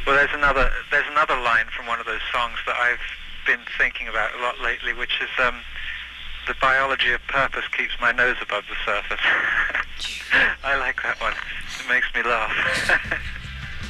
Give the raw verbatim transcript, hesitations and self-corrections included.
Well, there's another there's another line from one of those songs that I've been thinking about a lot lately, which is um, the biology of purpose keeps my nose above the surface. I like that one. It makes me laugh.